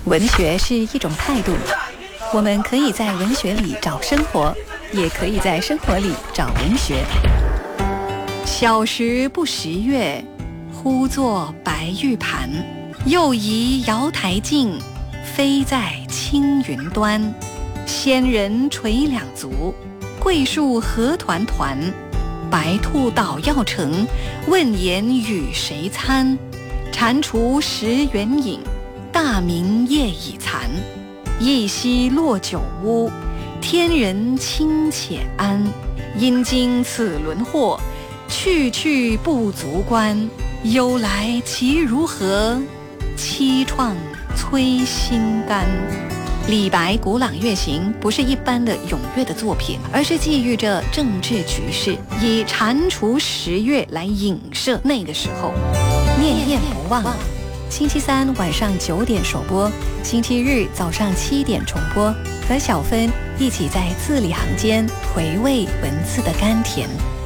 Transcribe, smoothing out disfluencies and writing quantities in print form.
文学是一种态度，我们可以在文学里找生活，也可以在生活里找文学。小时不识月，呼作白玉盘。又疑瑶台镜，飞在青云端。仙人垂两足，桂树何团团。白兔捣药成，问言与谁餐？蟾蜍食圆影，大明夜已残。一夕落酒屋，天人清且安。因经此轮祸，去去不足观。忧来其如何？凄怆摧心肝。李白《古朗月行》不是一般的咏乐的作品，而是寄寓着政治局势，以蟾蜍食月来影射那个时候。念念不忘，星期三晚上9点首播，星期日早上7点重播，和小芬一起在字里行间回味文字的甘甜。